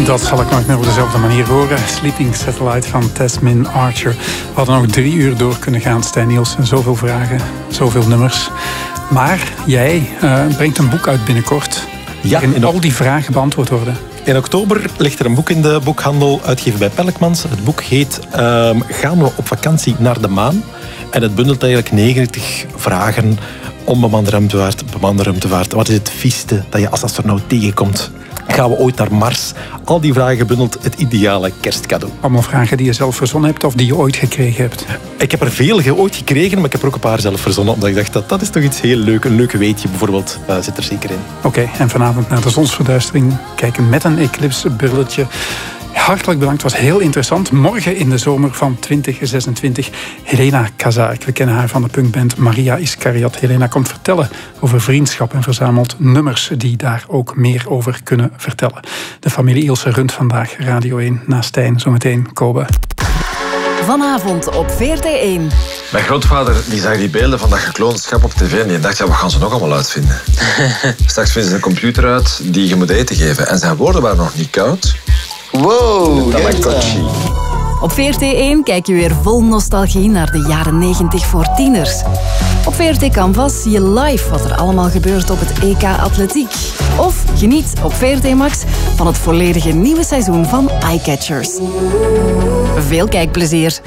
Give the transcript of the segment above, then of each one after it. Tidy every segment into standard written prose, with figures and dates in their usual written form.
Dat zal ik nooit meer op dezelfde manier horen. Sleeping Satellite van Tasmin Archer. We hadden nog 3 uur door kunnen gaan, Stijn Nielsen. Zoveel vragen, zoveel nummers. Maar jij brengt een boek uit binnenkort. Ja, waarin al die vragen beantwoord worden. In oktober ligt er een boek in de boekhandel, uitgegeven bij Pelkmans. Het boek heet Gaan we op vakantie naar de maan? En het bundelt eigenlijk 99 vragen om bemande ruimtevaart. Wat is het vieste dat je als astronaut tegenkomt? Gaan we ooit naar Mars? Al die vragen gebundeld, het ideale kerstcadeau. Allemaal vragen die je zelf verzonnen hebt of die je ooit gekregen hebt? Ik heb er veel ooit gekregen, maar ik heb er ook een paar zelf verzonnen. Omdat ik dacht, dat is toch iets heel leuk. Een leuk weetje bijvoorbeeld zit er zeker in. Oké, en vanavond naar de zonsverduistering kijken met een eclipsebrilletje. Hartelijk bedankt, het was heel interessant. Morgen in de zomer van 2026, Helena Kazaak. We kennen haar van de punkband Maria Iscariot. Helena komt vertellen over vriendschap en verzamelt nummers die daar ook meer over kunnen vertellen. De familie Ilse runt vandaag Radio 1 na Stijn. Zometeen Kobe. Vanavond op VRT1. Mijn grootvader die zag die beelden van dat gekloond schap op tv en die dacht, ja, wat gaan ze nog allemaal uitvinden? Straks vinden ze een computer uit die je moet eten geven. En zijn woorden waren nog niet koud. Wow, Tamagotchi. Op VRT1 kijk je weer vol nostalgie naar de jaren 90 voor tieners. Op VRT Canvas zie je live wat er allemaal gebeurt op het EK Atletiek. Of geniet op VRT Max van het volledige nieuwe seizoen van Eyecatchers. Veel kijkplezier.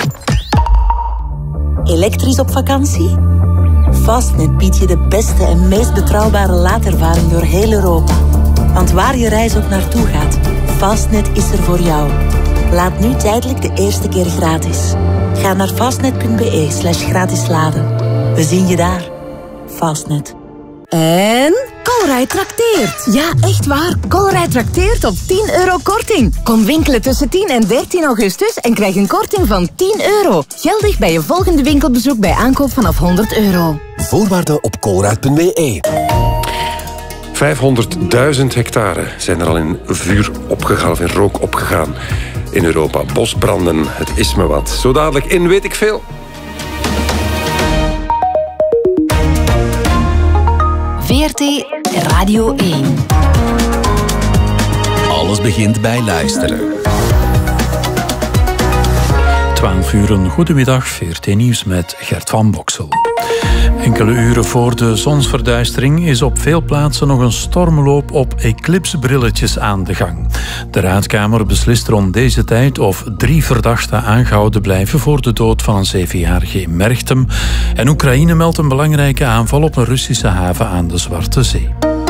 Elektrisch op vakantie? Fastnet biedt je de beste en meest betrouwbare laadervaring door heel Europa. Want waar je reis ook naartoe gaat, Fastnet is er voor jou. Laat nu tijdelijk de eerste keer gratis. Ga naar fastnet.be/gratis laden. We zien je daar. Fastnet. En Colruyt trakteert. Ja, echt waar. Colruyt trakteert op €10 korting. Kom winkelen tussen 10 en 13 augustus en krijg een korting van €10. Geldig bij je volgende winkelbezoek bij aankoop vanaf €100. Voorwaarden op colruyt.be. 500.000 hectare zijn er al in vuur opgegaan, of in rook opgegaan in Europa. Bosbranden, het is me wat. Zo dadelijk in Weet ik Veel. VRT Radio 1. Alles begint bij luisteren. 12 uur, een goedemiddag, VRT Nieuws met Gert van Boksel. Enkele uren voor de zonsverduistering is op veel plaatsen nog een stormloop op eclipsebrilletjes aan de gang. De Raadkamer beslist rond deze tijd of 3 verdachten aangehouden blijven voor de dood van een 7-jarige in Merchtem. En Oekraïne meldt een belangrijke aanval op een Russische haven aan de Zwarte Zee.